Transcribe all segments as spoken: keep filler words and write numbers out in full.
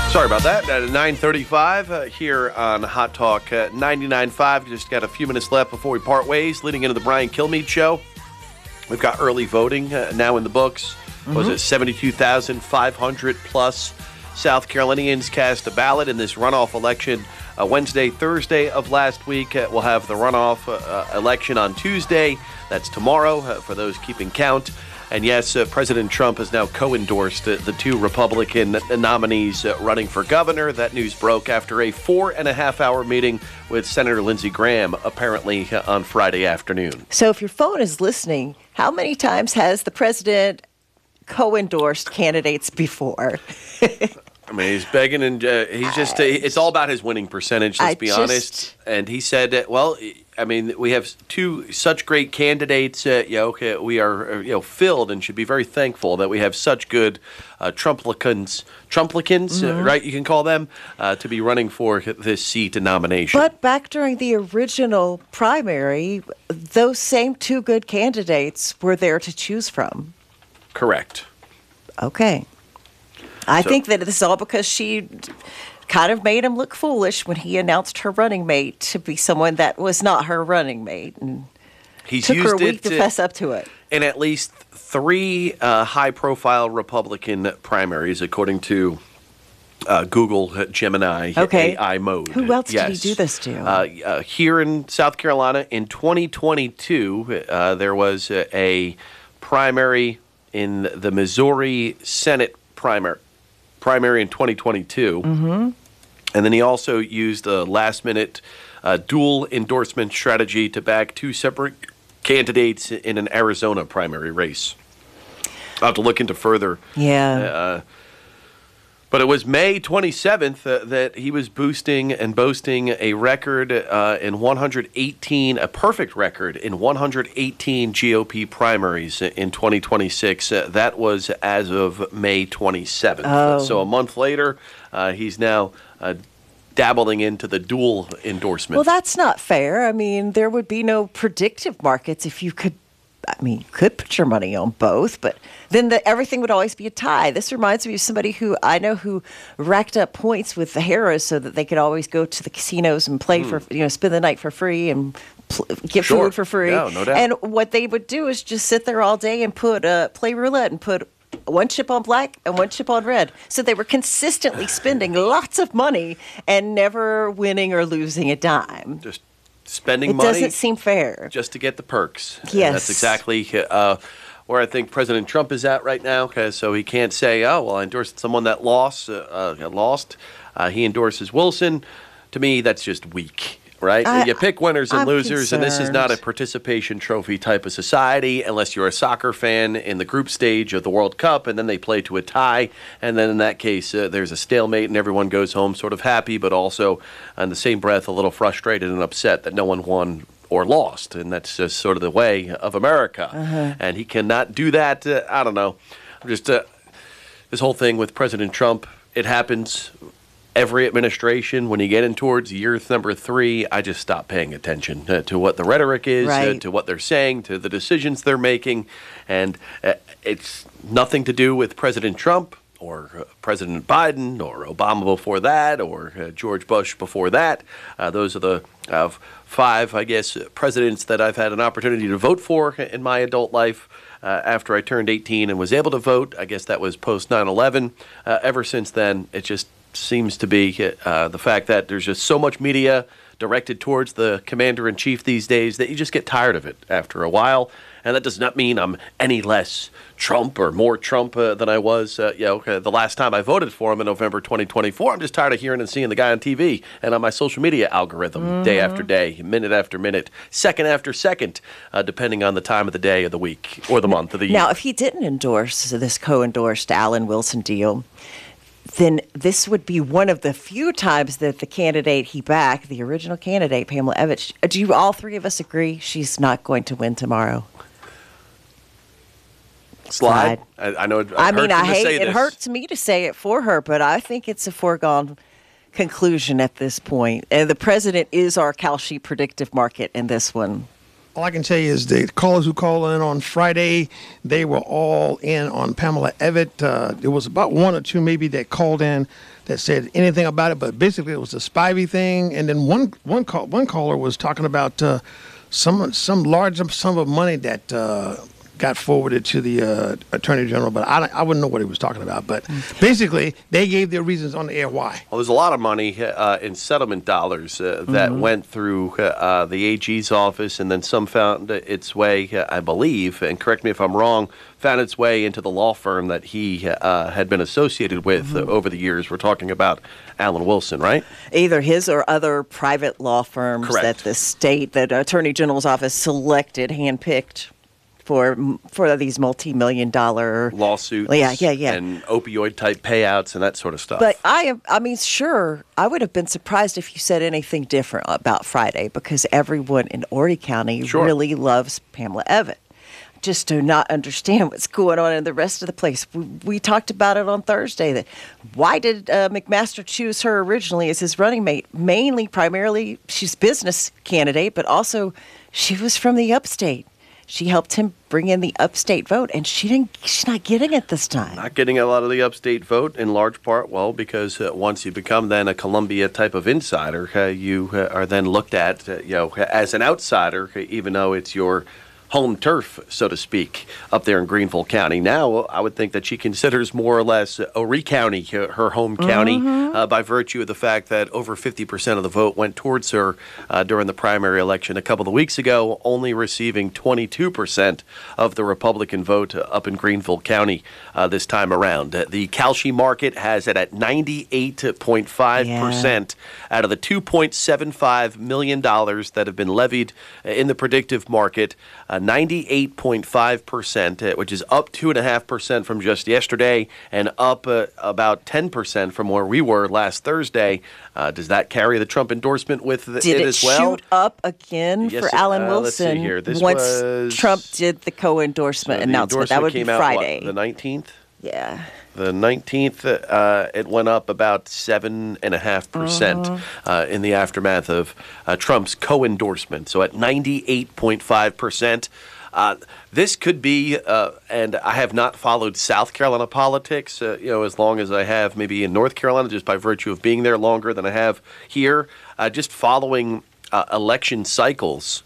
Sorry about that. At nine thirty-five uh, here on Hot Talk uh, ninety-nine point five. Just got a few minutes left before we part ways, leading into the Brian Kilmeade Show. We've got early voting uh, now in the books. Mm-hmm. Was it seventy-two thousand five hundred plus South Carolinians cast a ballot in this runoff election uh, Wednesday, Thursday of last week. Uh, we'll have the runoff uh, election on Tuesday. That's tomorrow uh, for those keeping count. And yes, uh, President Trump has now co-endorsed uh, the two Republican nominees uh, running for governor. That news broke after a four and a half hour meeting with Senator Lindsey Graham, apparently uh, on Friday afternoon. So if your phone is listening, how many times has the president co-endorsed candidates before? I mean, he's begging and uh, he's just, uh, it's all about his winning percentage, let's I be just, honest. And he said, uh, well, I mean, we have two such great candidates, uh, you know, okay, we are, uh, you know, filled and should be very thankful that we have such good uh, Trumplicans, Trumplicans, mm-hmm. uh, right, you can call them, uh, to be running for this seat and nomination. But back during the original primary, those same two good candidates were there to choose from. Correct. Okay. I So- think that this is all because she kind of made him look foolish when he announced her running mate to be someone that was not her running mate. And He's took used her a week it to to- fess up to it. in at least three uh, high-profile Republican primaries, according to uh, Google Gemini Okay. A I mode. Who else did he Yes. do this to? Uh, uh, here in South Carolina in twenty twenty-two, uh, there was a, a primary in the Missouri Senate primary, primary in twenty twenty-two. Mm-hmm. And then he also used a last-minute uh, dual endorsement strategy to back two separate candidates in an Arizona primary race. I'll have to look into further. Yeah. Uh, but it was May twenty-seventh uh, that he was boosting and boasting a record uh, in one hundred eighteen, a perfect record in one hundred eighteen G O P primaries in twenty twenty-six. Uh, that was as of May twenty-seventh. Oh. So a month later, uh, he's now uh, dabbling into the dual endorsement. Well, that's not fair. I mean, there would be no predictive markets if you could, I mean, you could put your money on both, but then the, everything would always be a tie. This reminds me of somebody who I know who racked up points with the Harrahs so that they could always go to the casinos and play for, you know, spend the night for free and pl- get Sure. food for free. Yeah, no doubt. And what they would do is just sit there all day and put uh, play roulette and put one chip on black and one chip on red. So they were consistently spending lots of money and never winning or losing a dime. Just spending It money doesn't seem fair. just to get the perks. And Yes. that's exactly uh, where I think President Trump is at right now. 'Cause so he can't say, "Oh, well, I endorsed someone that lost." Uh, uh, lost. Uh, he endorses Wilson. To me, that's just weak. Right? I- you pick winners and I'm losers, and this is not a concerned. participation trophy type of society unless you're a soccer fan in the group stage of the World Cup, and then they play to a tie, and then in that case, uh, there's a stalemate, and everyone goes home sort of happy, but also, in the same breath, a little frustrated and upset that no one won or lost, and that's just sort of the way of America. Uh-huh. And he cannot do that. Uh, I don't know. I'm just uh, this whole thing with President Trump, it happens. Every administration, when you get in towards year number three, I just stop paying attention uh, to what the rhetoric is, uh, Right. to what they're saying, to the decisions they're making. And uh, it's nothing to do with President Trump or uh, President Biden or Obama before that or uh, George Bush before that. Uh, those are the uh, five, I guess, presidents that I've had an opportunity to vote for in my adult life. Uh, after I turned eighteen and was able to vote, I guess that was post nine eleven. Uh, ever since then, it just seems to be uh, the fact that there's just so much media directed towards the commander-in-chief these days that you just get tired of it after a while. And that does not mean I'm any less Trump or more Trump uh, than I was uh, you know, uh, the last time I voted for him in November twenty twenty-four. I'm just tired of hearing and seeing the guy on T V and on my social media algorithm mm-hmm. day after day, minute after minute, second after second, uh, depending on the time of the day of the week or the month of the year. Now, if he didn't endorse this co-endorsed Alan Wilson deal, then this would be one of the few times that the candidate he backed, the original candidate, Pamela Evich, do you all three of us agree she's not going to win tomorrow? Slide. I, I know. It, I mean, I to hate say it. this. Hurts me to say it for her, but I think it's a foregone conclusion at this point. And the president is our Kalshi predictive market in this one. all I can tell you is the callers who called in on Friday, they were all in on Pamela Evette. Uh, there was about one or two maybe that called in that said anything about it, but basically it was the Spivey thing. And then one one call, one caller was talking about uh, some some large sum of money that uh, got forwarded to the uh, Attorney General, but I, I wouldn't know what he was talking about. But basically, they gave their reasons on the air why. Well, there's a lot of money uh, in settlement dollars uh, that mm-hmm. went through uh, the A G's office, and then some found its way, uh, I believe, and correct me if I'm wrong, found its way into the law firm that he uh, had been associated with mm-hmm. uh, over the years. We're talking about Alan Wilson, right? Either his or other private law firms Correct. that the state, that Attorney General's office selected, handpicked for for these multi-million dollar lawsuits, yeah, yeah, yeah, and opioid type payouts and that sort of stuff. But I am, I mean, sure, I would have been surprised if you said anything different about Friday, because everyone in Horry County sure. really loves Pamela Evette. Just do not understand what's going on in the rest of the place. We, we talked about it on Thursday. That why did uh, McMaster choose her originally as his running mate? Mainly, primarily, she's a business candidate, but also she was from the upstate. She helped him bring in the upstate vote, and she didn't. She's not getting it this time. Not getting a lot of the upstate vote, in large part, well, because uh, once you become then a Columbia type of insider, uh, you uh, are then looked at, uh, you know, as an outsider, even though it's your home turf, so to speak, up there in Greenville County. Now, I would think that she considers more or less Horry County her home county mm-hmm. uh, by virtue of the fact that over fifty percent of the vote went towards her uh, during the primary election a couple of weeks ago, only receiving twenty-two percent of the Republican vote up in Greenville County uh, this time around. Uh, the Kalshi market has it at ninety-eight point five percent yeah. out of the two point seven five million dollars that have been levied in the predictive market. Uh, ninety-eight point five percent, uh, which is up two point five percent from just yesterday and up uh, about ten percent from where we were last Thursday. Uh, does that carry the Trump endorsement with the, did it, it as well? Shoot up again yes, for Alan uh, Wilson let's see here. This once was, Trump did the co-endorsement so announcement? That would be Friday. Out, what, the nineteenth? Yeah. The nineteenth, uh, it went up about seven point five percent uh, in the aftermath of uh, Trump's co-endorsement. So at ninety-eight point five percent. Uh, this could be, uh, and I have not followed South Carolina politics, uh, you know, as long as I have maybe in North Carolina, just by virtue of being there longer than I have here. Uh, just following uh, election cycles,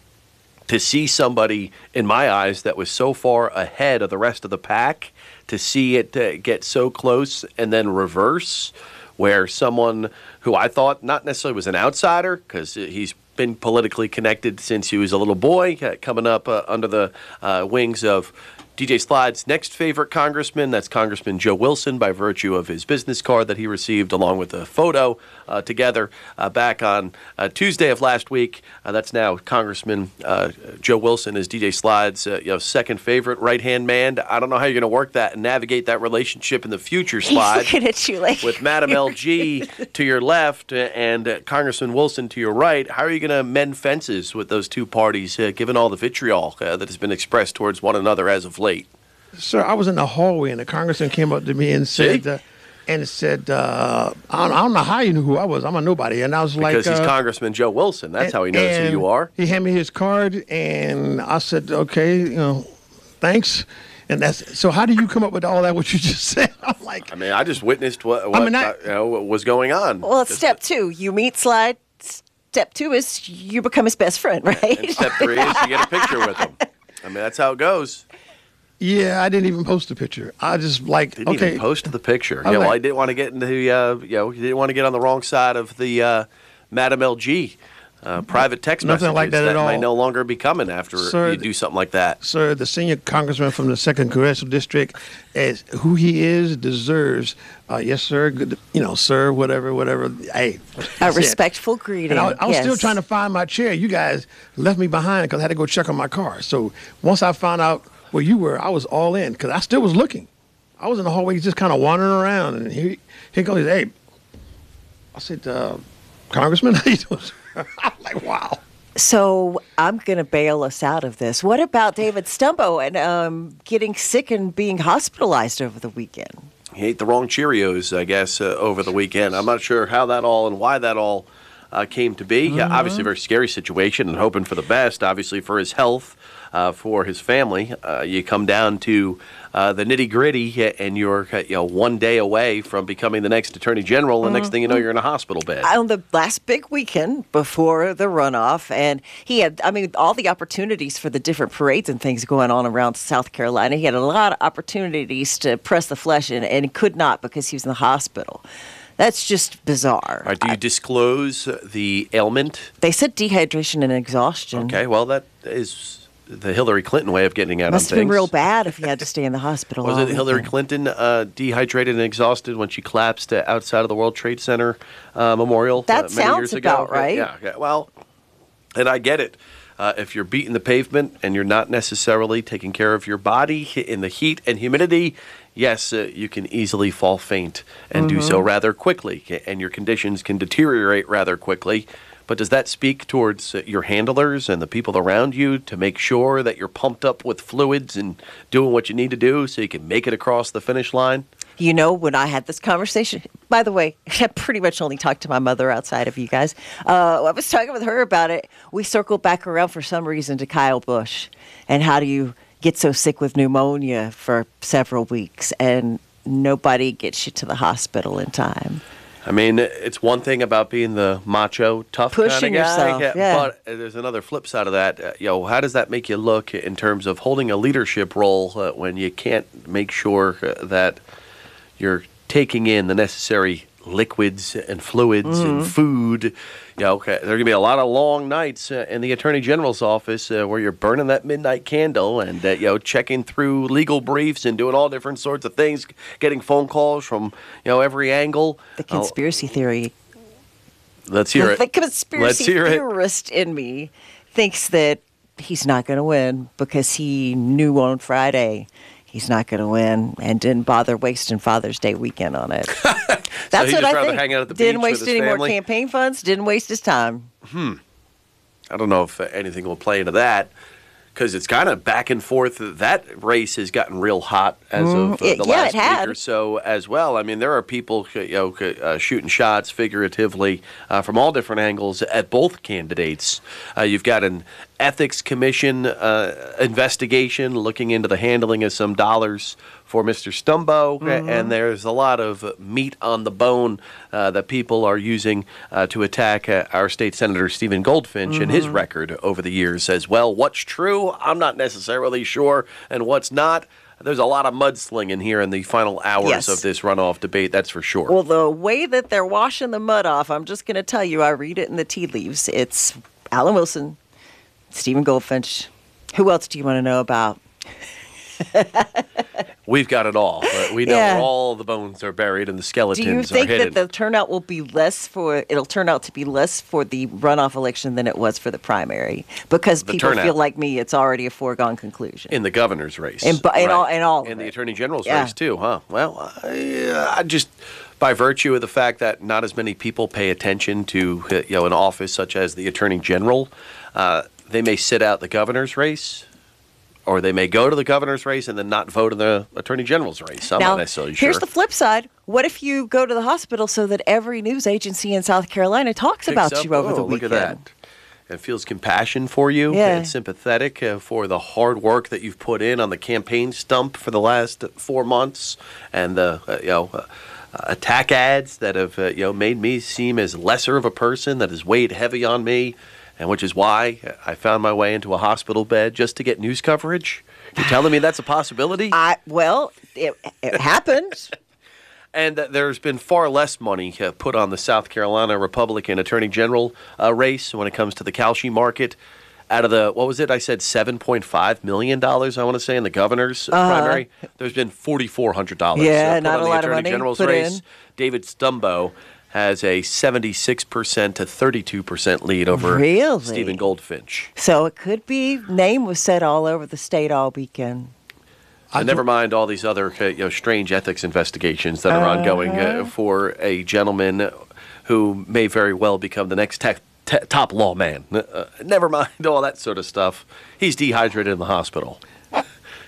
to see somebody, in my eyes, that was so far ahead of the rest of the pack, to see it uh, get so close and then reverse, where someone who I thought not necessarily was an outsider, because he's been politically connected since he was a little boy, uh, coming up uh, under the uh, wings of D J Slide's next favorite congressman. That's Congressman Joe Wilson, by virtue of his business card that he received along with a photo uh, together uh, back on uh, Tuesday of last week. Uh, that's now Congressman uh, Joe Wilson is D J Slide's uh, you know, second favorite right-hand man. I don't know how you're going to work that and navigate that relationship in the future, Slide. He's looking at you like with Madam L G to your left and uh, Congressman Wilson to your right. How are you going to mend fences with those two parties, uh, given all the vitriol uh, that has been expressed towards one another as of late? Sir, I was in the hallway and the congressman came up to me and said, uh, and said, uh, I, don't, I don't know how you knew who I was. I'm a nobody. And I was like, because he's uh, Congressman Joe Wilson. That's and, how he knows who you are. He handed me his card, and I said, okay, you know, thanks. And that's so. How do you come up with all that? What you just said? I'm like, I mean, I just witnessed what, what I mean, I, uh, you know, what was going on. Well, it's just step two. You meet Slide. Step two is you become his best friend, right? And step three is you get a picture with him. I mean, that's how it goes. Yeah, I didn't even post the picture. I just like didn't okay. even post the picture. I Yeah, like, well, I didn't want to get into the uh, you know, you didn't want to get on the wrong side of the uh, Madam L G uh, private text nothing messages like that, that at all. might no longer be coming after Sir, you do something like that. Sir, the senior congressman from the second congressional district, as who he is, deserves. Uh, yes, sir. Good, you know, sir. Whatever, whatever. Hey, a respectful it. greeting. And I, I was yes. still trying to find my chair. You guys left me behind because I had to go check on my car. So once I found out where you were, I was all in because I still was looking. I was in the hallway just kind of wandering around, and here, here goes, hey. I said, uh, Congressman, how you doing? I'm like, wow. So I'm going to bail us out of this. What about David Stumbo and um, getting sick and being hospitalized over the weekend? He ate the wrong Cheerios, I guess, uh, over the weekend. I'm not sure how that all and why that all uh, came to be. Yeah, obviously, a very scary situation, and hoping for the best, obviously, for his health, uh, for his family. Uh, you come down to uh, the nitty gritty, and you're uh, you know one day away from becoming the next attorney general. The next thing you know, you're in a hospital bed. On the last big weekend before the runoff, and he had, I mean, all the opportunities for the different parades and things going on around South Carolina. He had a lot of opportunities to press the flesh in, and could not because he was in the hospital. That's just bizarre. All right, do you I- disclose the ailment? they said dehydration and exhaustion. Okay, well, that is the Hillary Clinton way of getting out Must on have been things. real bad if he had to stay in the hospital. Was all it Hillary weekend. Clinton uh, dehydrated and exhausted when she collapsed uh, outside of the World Trade Center uh, Memorial That uh, many sounds years ago? about right. Yeah, yeah. Well, and I get it. Uh, if you're beating the pavement and you're not necessarily taking care of your body in the heat and humidity, yes, uh, you can easily fall faint and do so rather quickly, and your conditions can deteriorate rather quickly. But does that speak towards uh, your handlers and the people around you to make sure that you're pumped up with fluids and doing what you need to do so you can make it across the finish line? You know, when I had this conversation, by the way, I pretty much only talked to my mother outside of you guys. Uh, I was talking with her about it. We circled back around for some reason to Kyle Busch and how do you get so sick with pneumonia for several weeks and nobody gets you to the hospital in time. I mean, it's one thing about being the macho, tough kind of Pushing guy, yourself, yeah. but there's another flip side of that. Uh, you know, how does that make you look in terms of holding a leadership role uh, when you can't make sure uh, that you're taking in the necessary liquids and fluids Mm-hmm. and food? You know, okay, there are going to be a lot of long nights uh, in the Attorney General's office uh, where you're burning that midnight candle and uh, you know checking through legal briefs and doing all different sorts of things, getting phone calls from you know every angle. The Oh, conspiracy theory. let's hear it. The conspiracy Let's hear it. theorist in me thinks that he's not going to win because he knew on Friday he's not going to win and didn't bother wasting Father's Day weekend on it. That's he'd what just I rather think. hang out at the didn't beach waste with his any more family? campaign funds. Didn't waste his time. I don't know if uh, anything will play into that because it's kind of back and forth. That race has gotten real hot as of uh, It- the yeah, last it had. week or so as well. I mean, there are people you know uh, shooting shots figuratively uh, from all different angles at both candidates. Uh, you've got an ethics commission uh, investigation looking into the handling of some dollars for Mister Stumbo, Mm-hmm. and there's a lot of meat on the bone uh, that people are using uh, to attack uh, our state senator Stephen Goldfinch and Mm-hmm. his record over the years as well. What's true? I'm not necessarily sure, and what's not. There's a lot of mudslinging here in the final hours Yes. of this runoff debate, that's for sure. Well, the way that they're washing the mud off, I'm just going to tell you, I read it in the tea leaves. It's Alan Wilson, Stephen Goldfinch. Who else do you want to know about? We've got it all. But we know Yeah. where all the bones are buried and the Do skeletons you are think hidden. that the turnout will be less for, it'll turn out to be less for the runoff election than it was for the primary? Because The people turnout. feel like me, it's already a foregone conclusion. In the governor's race. In bu- in all- in all of And the it. attorney general's Yeah. race, too, huh? Well, I, I just, by virtue of the fact that not as many people pay attention to uh, you know an office such as the attorney general, uh, they may sit out the governor's race, or they may go to the governor's race and then not vote in the attorney general's race. I'm now, not necessarily sure. here's the flip side. What if you go to the hospital so that every news agency in South Carolina talks Picks about up, you over oh, the look weekend? at that. It feels compassion for you Yeah. and sympathetic uh, for the hard work that you've put in on the campaign stump for the last four months and the uh, you know uh, attack ads that have uh, you know made me seem as lesser of a person, that has weighed heavy on me, and which is why I found my way into a hospital bed just to get news coverage. You're telling me that's a possibility? I well, it, it happened. And uh, there's been far less money uh, put on the South Carolina Republican Attorney General uh, race when it comes to the Kalshi market. Out of the, what was it? I said seven point five million dollars, I want to say, in the governor's primary. There's been four thousand four hundred dollars Yeah, uh, put not on a the lot of Attorney money General's put race. in. David Stumbo has a seventy-six percent to thirty-two percent lead over Really? Stephen Goldfinch. So it could be name was said all over the state all weekend. And never mind all these other uh, you know, strange ethics investigations that are ongoing uh, for a gentleman who may very well become the next tech, te- top lawman. Uh, never mind all that sort of stuff. He's dehydrated in the hospital.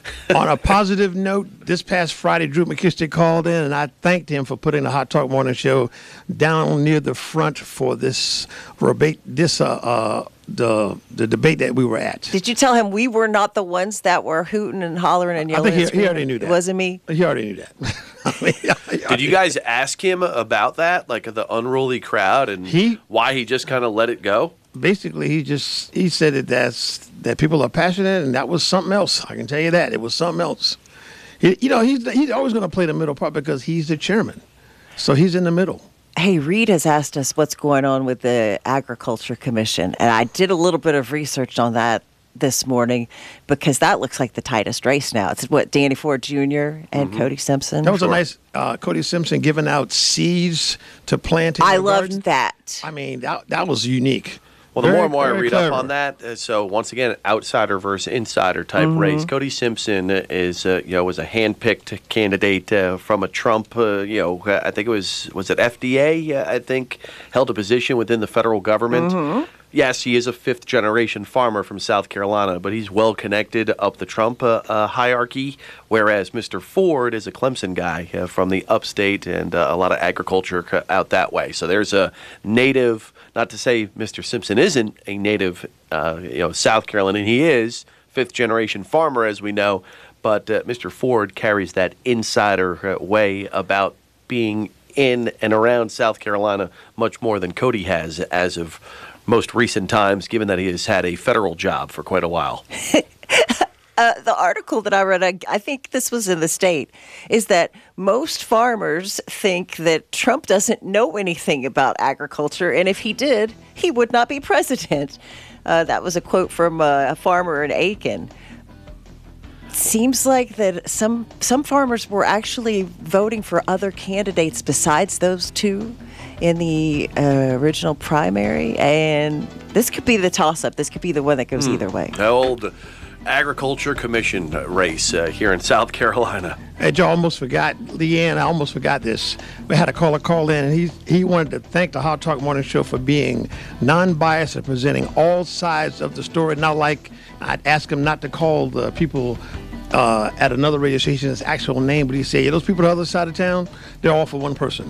On a positive note, this past Friday, Drew McKissick called in, and I thanked him for putting the Hot Talk Morning Show down near the front for this debate, this uh, uh, the the debate that we were at. Did you tell him we were not the ones that were hooting and hollering and I yelling? think he, and he already knew that. It wasn't me. He already knew that. I mean, Did you guys ask him about that, like the unruly crowd, and He- why he just kind of let it go? Basically, he just he said that that's that people are passionate, and that was something else. I can tell you that it was something else. He, you know, he's he's always going to play the middle part because he's the chairman, so he's in the middle. Hey, Reed has asked us what's going on with the Agriculture Commission, and I did a little bit of research on that this morning because that looks like the tightest race now. It's what Danny Ford Junior and Mm-hmm. Cody Simpson. That was a nice uh, Cody Simpson giving out seeds to plant in I the loved garden. that. I mean, that that was unique. Well, the Very- more and more I very read clever. up on that, uh, so once again, outsider versus insider type Mm-hmm. race. Cody Simpson is, uh, you know, was a handpicked candidate uh, from a Trump, uh, you know, uh, I think it was was it F D A? Uh, I think held a position within the federal government. Mm-hmm. Yes, he is a fifth generation farmer from South Carolina, but he's well connected up the Trump uh, uh, hierarchy. Whereas Mister Ford is a Clemson guy uh, from the upstate and uh, a lot of agriculture c- out that way. So there's a native. Not to say Mister Simpson isn't a native, uh, you know, South Carolinian. He is fifth generation farmer, as we know. But uh, Mister Ford carries that insider uh, way about being in and around South Carolina much more than Cody has as of most recent times, given that he has had a federal job for quite a while. Uh, the article that I read, I, I think this was in the State, is that most farmers think that Trump doesn't know anything about agriculture, and if he did, he would not be president. Uh, that was a quote from uh, a farmer in Aiken. Seems like that some some farmers were actually voting for other candidates besides those two in the uh, original primary, and this could be the toss-up. This could be the one that goes either way. The old Agriculture Commission race uh, here in South Carolina. Hey, Joe, I almost forgot, Leanne, I almost forgot this. We had a caller call in, and he, he wanted to thank the Hot Talk Morning Show for being non-biased and presenting all sides of the story. Not like I'd ask him not to call the people uh, at another radio station's actual name, but he said, yeah, those people on the other side of town, they're all for one person.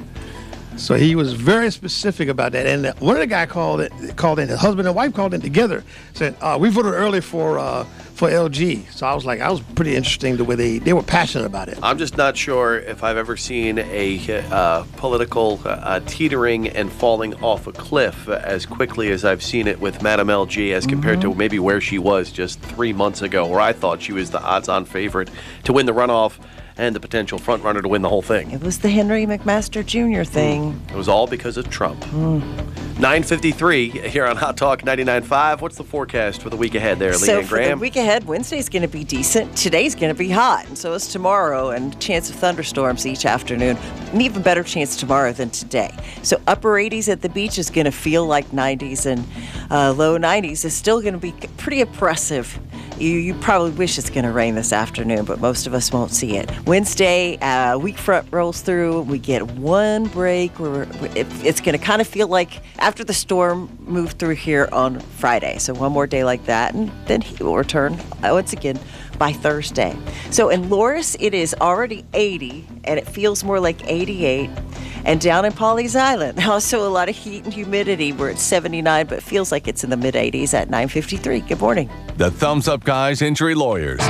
So he was very specific about that. And one of the guy called it, called in, his husband and wife called in together, said, uh, we voted early for uh, for L G. So I was like, that was pretty interesting the way they, they were passionate about it. I'm just not sure if I've ever seen a uh, political uh, teetering and falling off a cliff as quickly as I've seen it with Madam L G as compared to maybe where she was just three months ago, where I thought she was the odds-on favorite to win the runoff and the potential frontrunner to win the whole thing. It was the Henry McMaster Junior thing. It was all because of Trump. nine fifty-three here on Hot Talk ninety-nine point five. What's the forecast for the week ahead there, So Leanne for the Graham? week ahead, Wednesday's going to be decent. Today's going to be hot, and so is tomorrow, and chance of thunderstorms each afternoon. An even better chance tomorrow than today. So upper eighties at the beach is going to feel like nineties, and uh, low nineties is still going to be pretty oppressive. You, you probably wish it's going to rain this afternoon, but most of us won't see it. Wednesday, uh, weak front rolls through. We get one break. Where it, it's going to kind of feel like after the storm moved through here on Friday. So one more day like that, and then he will return uh, once again by Thursday. So in Loris, it is already eighty, and it feels more like eighty-eight. And down in Pawleys Island, also a lot of heat and humidity. We're at seventy-nine, but it feels like it's in the mid eighties at nine fifty-three. Good morning. The Thumbs Up Guys Injury Lawyers.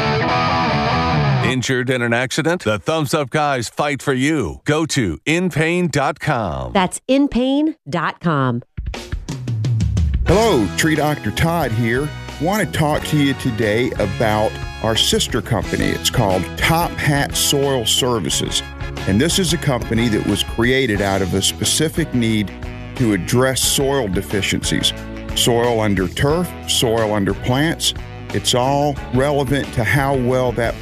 Injured in an accident? The Thumbs Up Guys fight for you. Go to in pain dot com. That's in pain dot com. Hello, Tree Doctor Todd here. Want to talk to you today about our sister company. It's called Top Hat Soil Services. And this is a company that was created out of a specific need to address soil deficiencies. Soil under turf, soil under plants. It's all relevant to how well that